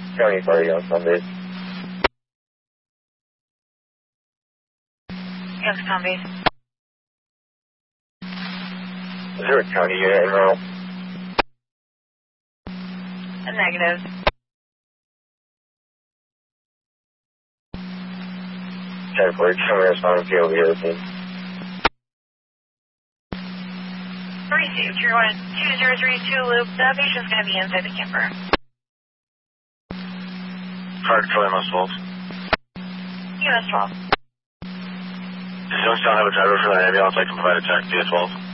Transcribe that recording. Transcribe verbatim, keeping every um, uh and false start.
County party on Sundays. Yes, County. Is there a county unit in Merle? A negative. ten four, showing responding to over here, team. Received. You're on two zero three two loop. The patient's going to be inside the camper. Car control M S twelve. U S twelve. Does Youngstown have a driver for that ambulance? I can provide a check via twelve.